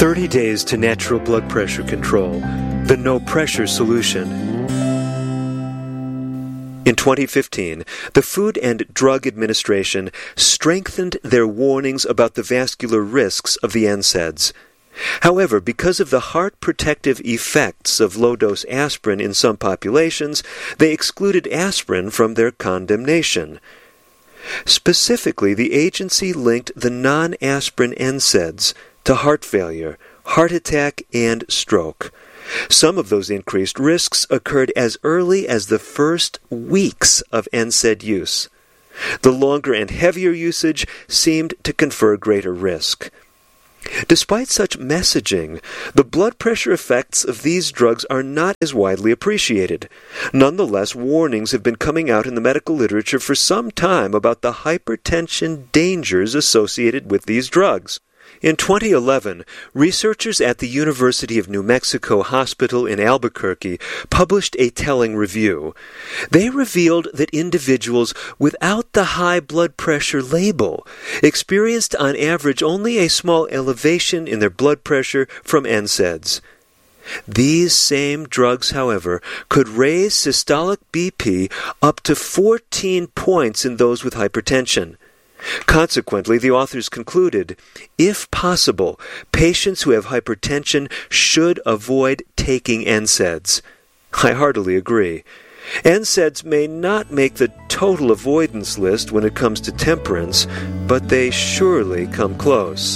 30 Days to Natural Blood Pressure Control, the No Pressure Solution. In 2015, the Food and Drug Administration strengthened their warnings about the vascular risks of the NSAIDs. However, because of the heart protective effects of low-dose aspirin in some populations, they excluded aspirin from their condemnation. Specifically, the agency linked the non-aspirin NSAIDs to heart failure, heart attack, and stroke. Some of those increased risks occurred as early as the first weeks of NSAID use. The longer and heavier usage seemed to confer greater risk. Despite such messaging, the blood pressure effects of these drugs are not as widely appreciated. Nonetheless, warnings have been coming out in the medical literature for some time about the hypertension dangers associated with these drugs. In 2011, researchers at the University of New Mexico Hospital in Albuquerque published a telling review. They revealed that individuals without the high blood pressure label experienced on average only a small elevation in their blood pressure from NSAIDs. These same drugs, however, could raise systolic BP up to 14 points in those with hypertension. Consequently, the authors concluded, if possible, patients who have hypertension should avoid taking NSAIDs. I heartily agree. NSAIDs may not make the total avoidance list when it comes to temperance, but they surely come close.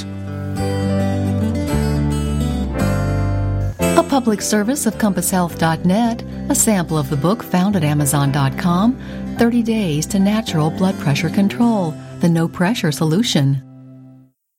A public service of CompassHealth.net, a sample of the book found at Amazon.com, 30 Days to Natural Blood Pressure Control, the No Pressure Solution.